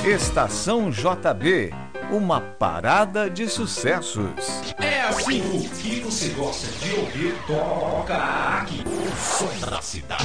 Estação JB, uma parada de sucessos. É assim, o que você gosta de ouvir, toca aqui. O som da cidade.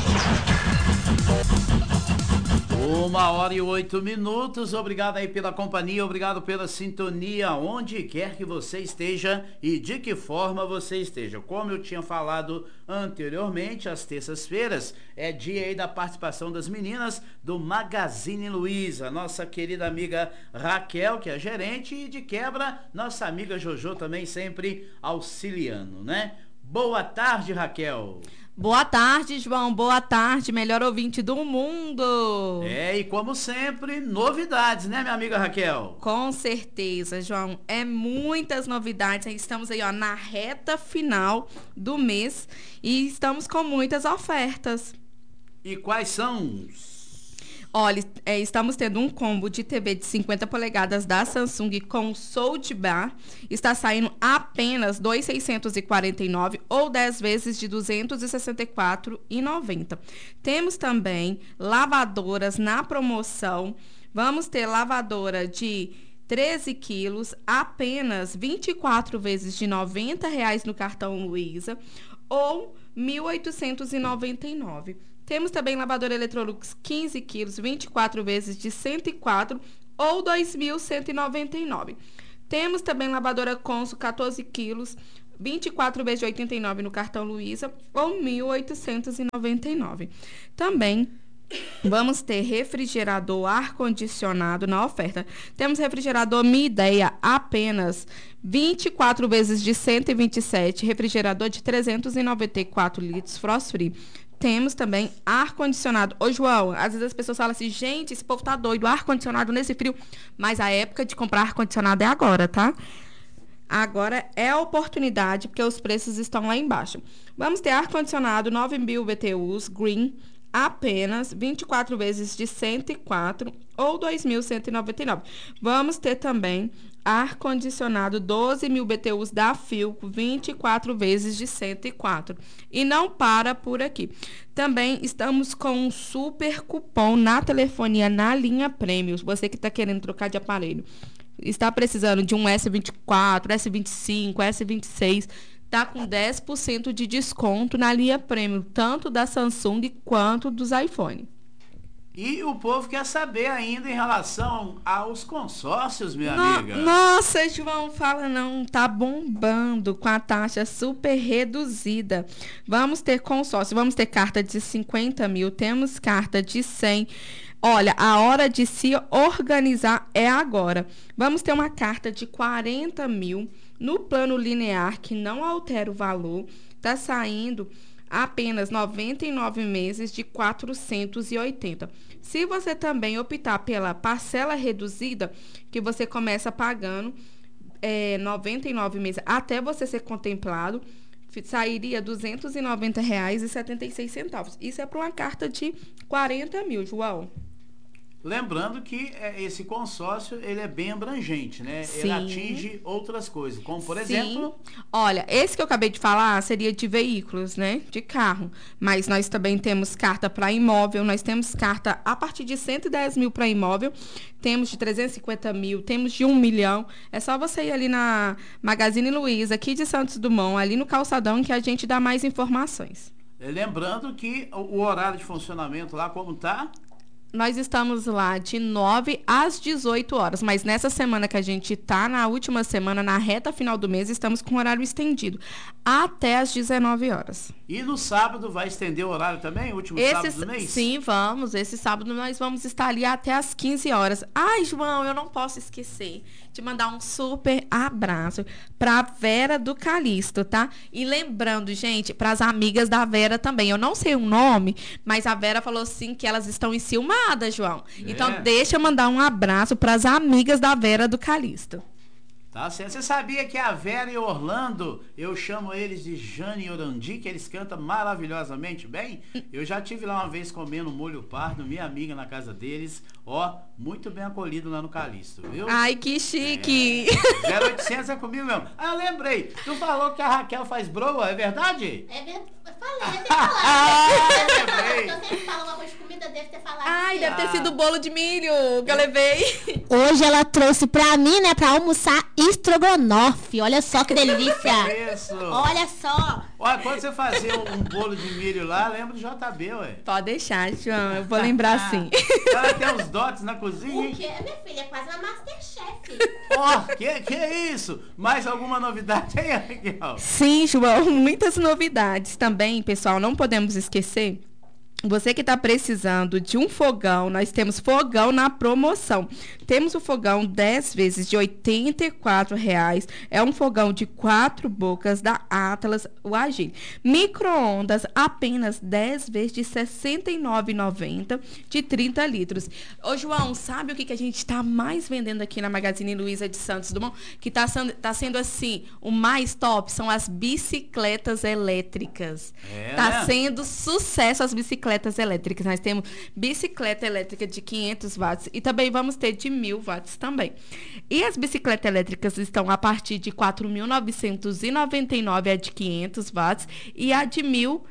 1h08. Obrigado aí pela companhia, obrigado pela sintonia, onde quer que você esteja e de que forma você esteja. Como eu tinha falado anteriormente, às terças-feiras é dia aí da participação das meninas do Magazine Luiza, nossa querida amiga Raquel, que é gerente, e de quebra, nossa amiga Jojo também sempre auxiliando, né? Boa tarde, Raquel. Boa tarde, João. Boa tarde, melhor ouvinte do mundo. E como sempre, novidades, né, minha amiga Raquel? Com certeza, João. É muitas novidades. Estamos aí, ó, na reta final do mês e estamos com muitas ofertas. E quais são? Olha, estamos tendo um combo de TV de 50 polegadas da Samsung com Soundbar. Está saindo apenas R$ 2.649 ou 10 vezes de R$ 264,90. Temos também lavadoras na promoção. Vamos ter lavadora de 13 quilos, apenas 24 vezes de R$ 90 no cartão Luiza ou R$ 1.899. Temos também lavadora Electrolux 15 quilos, 24 vezes de 104 ou R$ 2.199. Temos também lavadora Consul 14 quilos, 24 vezes de 89 no cartão Luiza ou R$ 1.899. Também vamos ter refrigerador ar-condicionado na oferta. Temos refrigerador Minha Ideia apenas 24 vezes de 127, refrigerador de 394 litros, frost free. Temos também ar-condicionado. Ô, João, às vezes as pessoas falam assim, gente, esse povo tá doido, ar-condicionado nesse frio. Mas a época de comprar ar-condicionado é agora, tá? Agora é a oportunidade, porque os preços estão lá embaixo. Vamos ter ar-condicionado 9.000 BTUs, green, apenas 24 vezes de 104 ou 2.199. Vamos ter também ar-condicionado 12.000 BTUs da Philco, 24 vezes de 104. E não para por aqui. Também estamos com um super cupom na telefonia na linha Prêmio. Você que está querendo trocar de aparelho, está precisando de um S24, S25, S26, está com 10% de desconto na linha Prêmio, tanto da Samsung quanto dos iPhone. E o povo quer saber ainda em relação aos consórcios, minha amiga. Nossa, João, fala não, tá bombando com a taxa super reduzida. Vamos ter consórcio, vamos ter carta de 50 mil, temos carta de 100. Olha, a hora de se organizar é agora. Vamos ter uma carta de 40 mil no plano linear, que não altera o valor. Está saindo apenas 99 meses de 480. Se você também optar pela parcela reduzida, que você começa pagando 99 meses até você ser contemplado, sairia R$ 290,76. Isso é para uma carta de 40 mil, João. Lembrando que esse consórcio, ele é bem abrangente, né? Sim. Ele atinge outras coisas, como por exemplo... Olha, esse que eu acabei de falar seria de veículos, né? De carro. Mas nós também temos carta para imóvel, nós temos carta a partir de 110 mil para imóvel, temos de 350 mil, temos de 1 milhão. É só você ir ali na Magazine Luiza, aqui de Santos Dumont, ali no calçadão, que a gente dá mais informações. Lembrando que o horário de funcionamento lá, como tá? Nós estamos lá de 9 às 18 horas, mas nessa semana que a gente está, na última semana, na reta final do mês, estamos com horário estendido, até às 19 horas. E no sábado vai estender o horário também, último sábado do mês? Sim, vamos. Esse sábado nós vamos estar ali até às 15 horas. Ai, João, eu não posso esquecer de mandar um super abraço para Vera do Calixto, tá? E lembrando, gente, para as amigas da Vera também. Eu não sei o nome, mas a Vera falou sim que elas estão enciumadas, João. Então, deixa eu mandar um abraço para as amigas da Vera do Calixto. Tá certo. Você sabia que a Vera e o Orlando, eu chamo eles de Jane e Orandi, que eles cantam maravilhosamente bem? Eu já tive lá uma vez comendo molho pardo, minha amiga na casa deles, ó, muito bem acolhido lá no Calixto, viu? Ai, que chique! 0800 é comigo mesmo. Ah, eu lembrei, tu falou que a Raquel faz broa, é verdade? É verdade, eu falei, eu tenho que falar. Lembrei. Eu sempre falo uma coisa de comida deve ter falado. Ai, deve ter sido o bolo de milho que eu levei. Hoje ela trouxe pra mim, né, pra almoçar estrogonofe. Olha só que delícia. Isso. Olha só. Olha, quando você fazia um bolo de milho lá, lembra do JB, ué. Pode deixar, João, eu vou lembrar sim. Ela tem uns dotes na cozinha, O hein? quê, minha filha? É quase uma Masterchef. Ó, que é isso? Mais alguma novidade aí, Raquel? Sim, João, muitas novidades também, pessoal, não podemos esquecer. Você que está precisando de um fogão, nós temos fogão na promoção. Temos o fogão 10 vezes de R$ 84,00. É um fogão de 4 bocas da Atlas, o Agile. Micro-ondas apenas 10 vezes de R$ 69,90 de 30 litros. Ô, João, sabe o que a gente está mais vendendo aqui na Magazine Luiza de Santos Dumont? Que está sendo assim, o mais top são as bicicletas elétricas. Está sendo sucesso as bicicletas elétricas. Nós temos bicicleta elétrica de 500 watts e também vamos ter de 1.000 watts também. E as bicicletas elétricas estão a partir de 4.999 a de 500 watts e a de 1.000,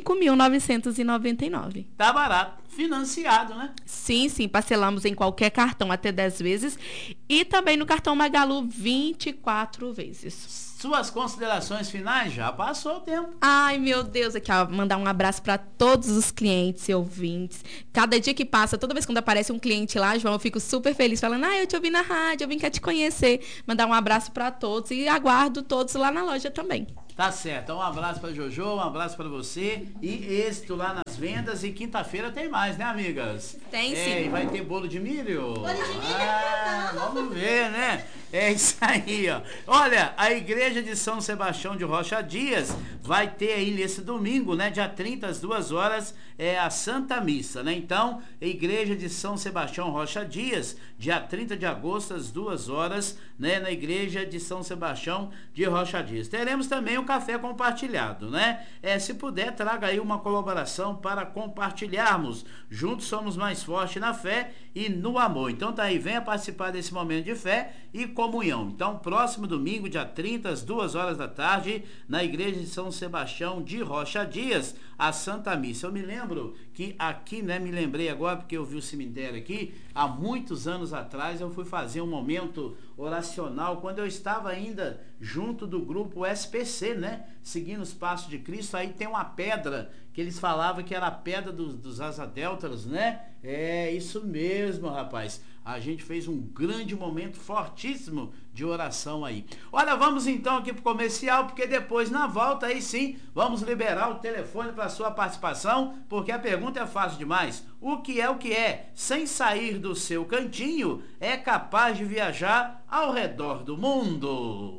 5.999. Tá barato. Financiado, né? Sim, parcelamos em qualquer cartão até 10 vezes e também no cartão Magalu 24 vezes. Suas considerações finais? Já passou o tempo. Ai, meu Deus, aqui, ó, mandar um abraço para todos os clientes e ouvintes. Cada dia que passa, toda vez quando aparece um cliente lá, João, eu fico super feliz, falando, eu te ouvi na rádio, eu vim cá te conhecer. Mandar um abraço para todos e aguardo todos lá na loja também. Tá certo. Um abraço pra Jojo, um abraço pra você e êxito lá nas vendas. E quinta-feira tem mais, né, amigas? Tem sim. E vai ter bolo de milho? Bolo de milho? Vamos ver, né? É isso aí, ó. Olha, a Igreja de São Sebastião de Rocha Dias vai ter aí nesse domingo, né, dia 30 às 2 horas, a Santa Missa, né? Então, a Igreja de São Sebastião Rocha Dias, dia 30 de agosto às 2 horas, né, na Igreja de São Sebastião de Rocha Dias. Teremos também um café compartilhado, né? Se puder, traga aí uma colaboração para compartilharmos. Juntos somos mais fortes na fé e no amor. Então tá aí, venha participar desse momento de fé e comunhão. Então, próximo domingo, dia 30, às 2 horas da tarde, na Igreja de São Sebastião de Rocha Dias, a Santa Missa. Eu me lembro que aqui, né, me lembrei agora, porque eu vi o cemitério aqui, há muitos anos atrás, eu fui fazer um momento oracional, quando eu estava ainda junto do grupo SPC, né, seguindo os passos de Cristo. Aí tem uma pedra que eles falavam que era a pedra dos asadéltaros, né? É isso mesmo, rapaz. A gente fez um grande momento fortíssimo de oração aí. Olha, vamos então aqui pro comercial, porque depois na volta aí sim, vamos liberar o telefone para sua participação, porque a pergunta é fácil demais. O que é, sem sair do seu cantinho, é capaz de viajar ao redor do mundo?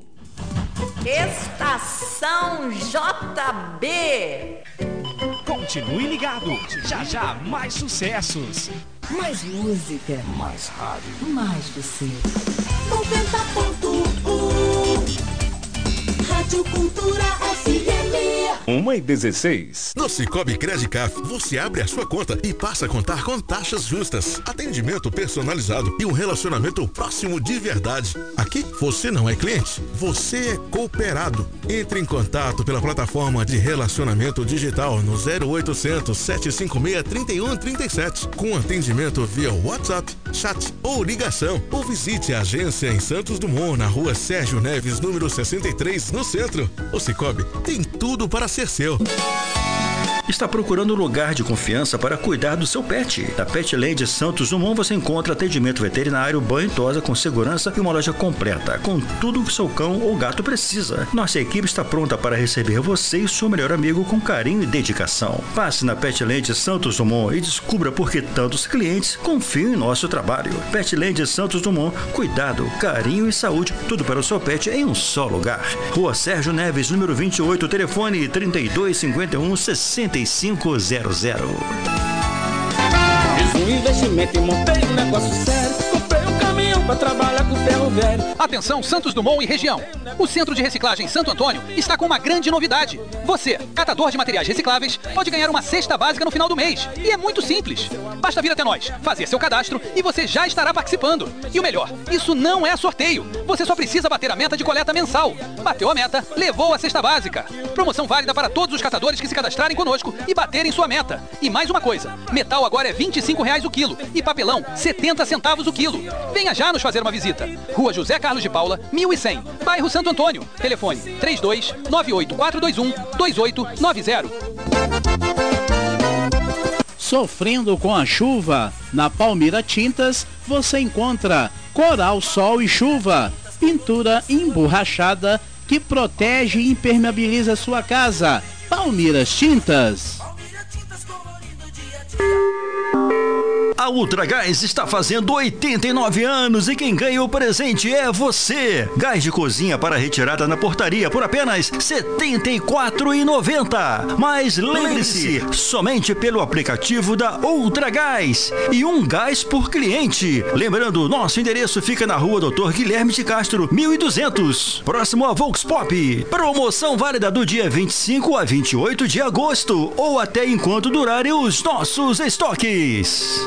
Estação JB. Continue ligado. Já mais sucessos. Mais música. Mais rádio. Mais você. 90.1 Rádio Cultura FM. 1h16. No Cicobi Credicaf, você abre a sua conta e passa a contar com taxas justas, atendimento personalizado e um relacionamento próximo de verdade. Aqui, você não é cliente, você é cooperado. Entre em contato pela plataforma de relacionamento digital no 0800 756 3137, com atendimento via WhatsApp, chat ou ligação. Ou visite a agência em Santos Dumont, na rua Sérgio Neves, número 63, no centro. O Cicobi tem tudo para ser seu. Está procurando um lugar de confiança para cuidar do seu pet? Na Petland Santos Dumont você encontra atendimento veterinário, banho e tosa com segurança e uma loja completa, com tudo que seu cão ou gato precisa. Nossa equipe está pronta para receber você e seu melhor amigo com carinho e dedicação. Passe na Petland Santos Dumont e descubra por que tantos clientes confiam em nosso trabalho. Petland Santos Dumont, cuidado, carinho e saúde, tudo para o seu pet em um só lugar. Rua Sérgio Neves, número 28, telefone 3251-6500. Fiz um investimento e montei um negócio sério. Comprei um caminhão pra trabalhar com ferro velho. Atenção Santos Dumont e região. O Centro de Reciclagem Santo Antônio está com uma grande novidade. Você, catador de materiais recicláveis, pode ganhar uma cesta básica no final do mês. E é muito simples. Basta vir até nós, fazer seu cadastro e você já estará participando. E o melhor, isso não é sorteio. Você só precisa bater a meta de coleta mensal. Bateu a meta, levou a cesta básica. Promoção válida para todos os catadores que se cadastrarem conosco e baterem sua meta. E mais uma coisa, metal agora é R$ 25,00 o quilo e papelão 70 centavos o quilo. Venha já nos fazer uma visita. Rua José Carlos de Paula, 1100, bairro Santo Antônio. Telefone 32-98421-2890. Sofrendo com a chuva? Na Palmira Tintas você encontra Coral Sol e Chuva, pintura emborrachada que protege e impermeabiliza sua casa. Palmiras Tintas. A Ultragás está fazendo 89 anos e quem ganha o presente é você. Gás de cozinha para retirada na portaria por apenas R$ 74,90. Mas lembre-se, somente pelo aplicativo da Ultragás e um gás por cliente. Lembrando, nosso endereço fica na rua Dr. Guilherme de Castro, 1200, próximo a Volks Pop. Promoção válida do dia 25 a 28 de agosto ou até enquanto durarem os nossos estoques.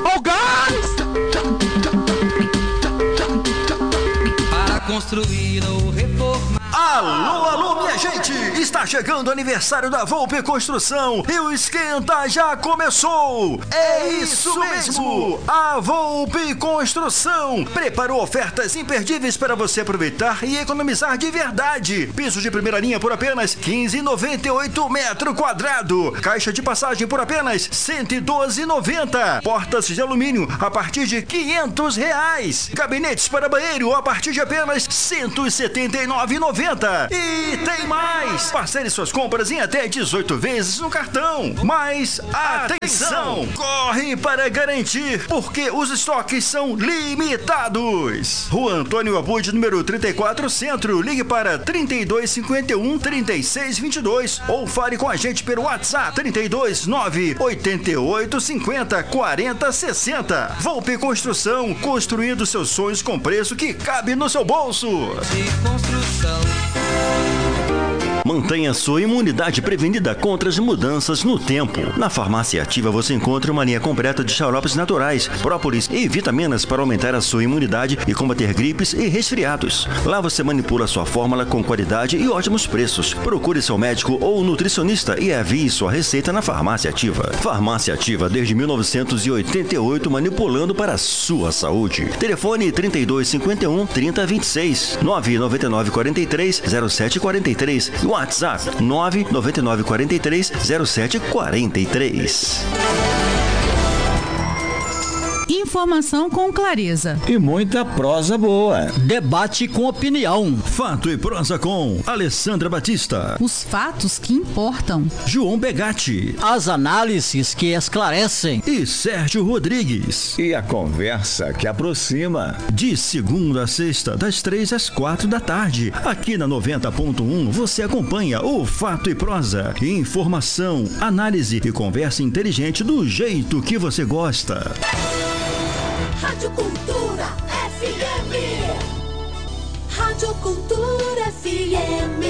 Para construir ou reformar. Alô, alô, minha gente! Está chegando o aniversário da Volpe Construção e o esquenta já começou! É isso mesmo! A Volpe Construção preparou ofertas imperdíveis para você aproveitar e economizar de verdade. Piso de primeira linha por apenas R$ 15,98 metro quadrado. Caixa de passagem por apenas R$ 112,90. Portas de alumínio a partir de R$ 500. Gabinetes para banheiro a partir de apenas R$ 179,90. E tem mais! Parcele suas compras em até 18 vezes no cartão. Mas atenção! Corre para garantir, porque os estoques são limitados. Rua Antônio Abud, número 34, Centro. Ligue para 3251-3622 ou fale com a gente pelo WhatsApp 329-8850-4060. Volpe Construção, construindo seus sonhos com preço que cabe no seu bolso. De construção. Mantenha sua imunidade prevenida contra as mudanças no tempo. Na Farmácia Ativa você encontra uma linha completa de xaropes naturais, própolis e vitaminas para aumentar a sua imunidade e combater gripes e resfriados. Lá você manipula sua fórmula com qualidade e ótimos preços. Procure seu médico ou nutricionista e envie sua receita na Farmácia Ativa. Farmácia Ativa desde 1988, manipulando para a sua saúde. Telefone 3251-3026, 99943-0743 e WhatsApp 99943-0743. Informação com clareza. E muita prosa boa. Debate com opinião. Fato e prosa com Alessandra Batista. Os fatos que importam. João Begatti. As análises que esclarecem. E Sérgio Rodrigues. E a conversa que aproxima. De segunda a sexta, das 3 às 4 da tarde. Aqui na 90.1 você acompanha o Fato e Prosa. Informação, análise e conversa inteligente do jeito que você gosta. Rádio Cultura FM. Rádio Cultura FM.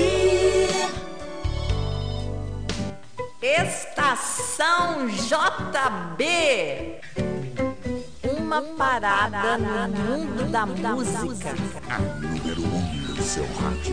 Estação JB. Uma parada no mundo da música. A número 1 do seu rádio.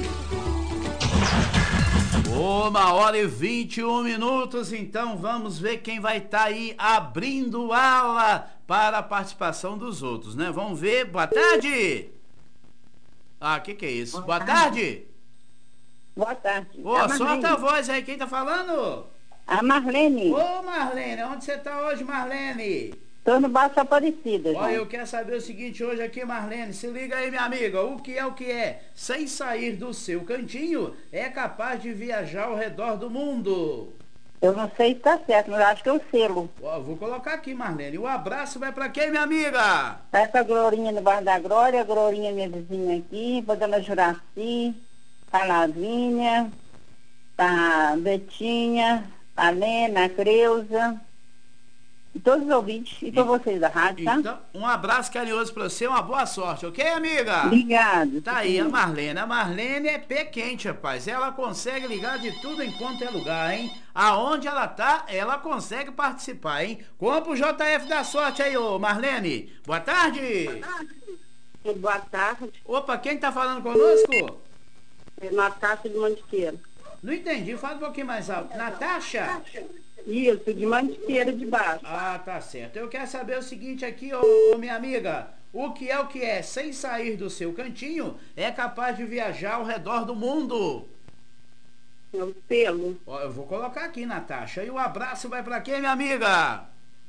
1h21, então vamos ver quem vai estar aí abrindo ala para a participação dos outros, né? Vamos ver. Boa tarde! Ah, que é isso? Boa tarde! Boa tarde. Ô, solta a voz aí, quem tá falando? A Marlene. Ô, Marlene, onde você tá hoje, Marlene? Tô no Baixo Aparecida. Olha, eu quero saber o seguinte hoje aqui, Marlene. Se liga aí, minha amiga. O que é? Sem sair do seu cantinho, é capaz de viajar ao redor do mundo. Eu não sei se tá certo, mas acho que é o selo. Ó, vou colocar aqui, Marlene. O abraço vai pra quem, minha amiga? Vai pra Glorinha no Bar da Glória, a Glorinha minha vizinha aqui, pra Dona Juraci, pra Lavínia, pra Betinha, a Lena, a Creuza. E todos os ouvintes, e para vocês da rádio, tá? Então, um abraço carinhoso para você, uma boa sorte, ok, amiga? Obrigado. Tá aí a Marlene. A Marlene é pé quente, rapaz. Ela consegue ligar de tudo enquanto é lugar, hein? Aonde ela tá, ela consegue participar, hein? Compra o JF da sorte aí, ô Marlene. Boa tarde. Boa tarde. Opa, quem tá falando conosco? É Natasha de Mantiqueira. Não entendi, fala um pouquinho mais alto. Natasha? Isso, de Mantiqueira de baixo. Ah, tá certo. Eu quero saber o seguinte aqui, ô minha amiga. O que é, sem sair do seu cantinho, é capaz de viajar ao redor do mundo? É o selo. Ó, eu vou colocar aqui, Natasha. E o abraço vai pra quem, minha amiga?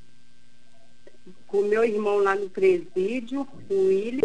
Com meu irmão lá no presídio, o William,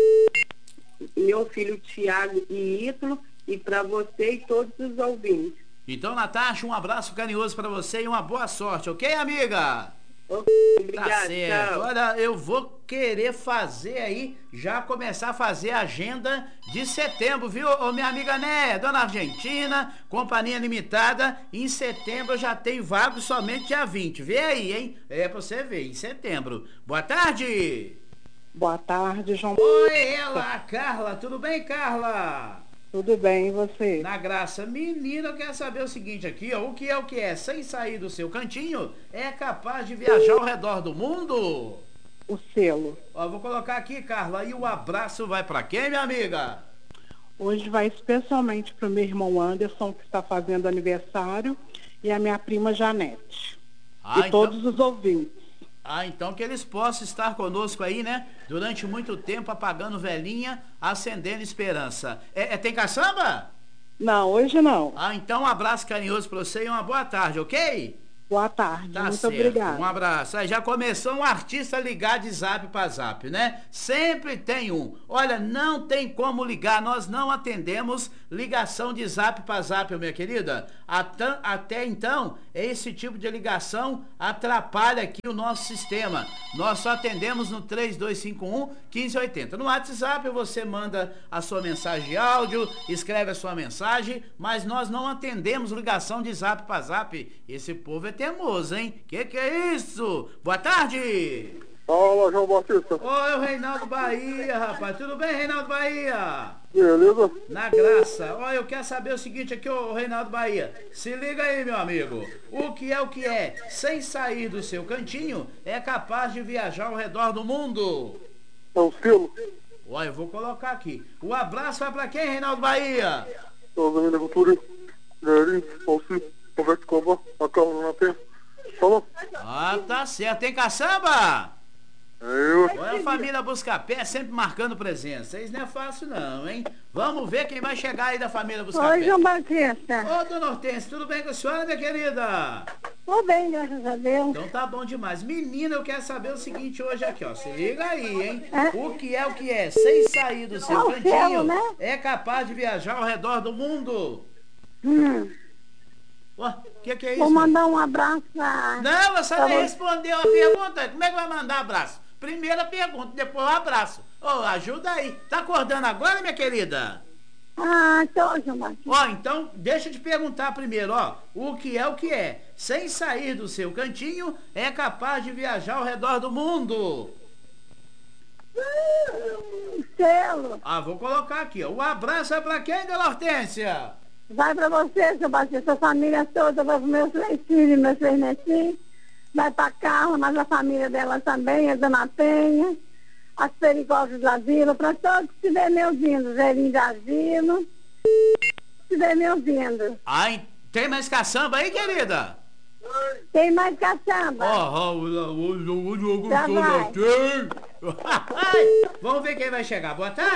meu filho Tiago e Ítalo, e para você e todos os ouvintes. Então, Natasha, um abraço carinhoso para você e uma boa sorte, ok, amiga? Obrigado, tá certo. tchau. Olha, eu vou querer fazer aí, já começar a fazer a agenda de setembro, viu? Ô, minha amiga Né, Dona Argentina, Companhia Limitada, em setembro eu já tenho vago somente dia 20. Vê aí, hein? É pra você ver, em setembro. Boa tarde! Boa tarde, João. Oi, ela, Carla. Tudo bem, Carla? Tudo bem, e você? Na graça. Menina, eu quero saber o seguinte aqui, ó. O que é, sem sair do seu cantinho, é capaz de viajar ao redor do mundo? O selo. Ó, vou colocar aqui, Carla, e o abraço vai pra quem, minha amiga? Hoje vai especialmente pro meu irmão Anderson, que está fazendo aniversário, e a minha prima Janete. E todos os ouvintes. Ah, então que eles possam estar conosco aí, né? Durante muito tempo, apagando velhinha, acendendo esperança. Tem caçamba? Não, hoje não. Ah, então um abraço carinhoso pra você e uma boa tarde, ok? Boa tarde, tá muito certo. obrigada. Um abraço. Aí já começou um artista ligar de zap para zap, né? Sempre tem um. Olha, não tem como ligar, nós não atendemos ligação de zap para zap, minha querida. Até então, esse tipo de ligação atrapalha aqui o nosso sistema. Nós só atendemos no 3251-1580. No WhatsApp você manda a sua mensagem de áudio, escreve a sua mensagem, mas nós não atendemos ligação de zap para zap. Esse povo é teimoso, hein? Que é isso? Boa tarde! Fala, João Batista. Oi, o Reinaldo Bahia, rapaz. Tudo bem, Reinaldo Bahia? Beleza? Na graça. Olha, eu quero saber o seguinte aqui, ô Reinaldo Bahia. Se liga aí, meu amigo. O que é, sem sair do seu cantinho, é capaz de viajar ao redor do mundo? É o selo. Olha, eu vou colocar aqui. O abraço vai pra quem, Reinaldo Bahia? Tô da cultura. Neri, Alci, Conversa Comba, a Carla na Penha. Falou? Ah, tá certo. Tem caçamba? Olha a família Buscapé sempre marcando presença. Isso não é fácil não, hein? Vamos ver quem vai chegar aí da família Buscapé. Oi, João Batista. Ô, dona Hortência, tudo bem com a senhora, minha querida? Tô bem, graças a Deus. Então tá bom demais. Menina, eu quero saber o seguinte hoje aqui, ó. Se liga aí, hein? O que é, sem sair do seu cantinho, céu, né? é capaz de viajar ao redor do mundo? O que é isso? Vou mandar um abraço pra... Não, você nem respondeu a pergunta. Como é que vai mandar abraço? Primeira pergunta, depois o abraço. Ô, ajuda aí. Tá acordando agora, minha querida? Ah, tô, João Batista. Ó, então, deixa eu te perguntar primeiro, ó. O que é, sem sair do seu cantinho, é capaz de viajar ao redor do mundo? Selo. Ah, vou colocar aqui, ó. O abraço é pra quem, dona Hortência? Vai pra você, João Batista, a família toda, vai pros meus 3 filhos, meus 3 netinhos. Vai pra Carla, mas a família dela também, a Dona Penha, as perigosas da vila, pra todos que estiver me ouvindo, Zerinho de Asilo, que estiver me ouvindo. Ai, tem mais caçamba aí, querida? Tem mais caçamba. Já vai. Vamos ver quem vai chegar. Boa tarde.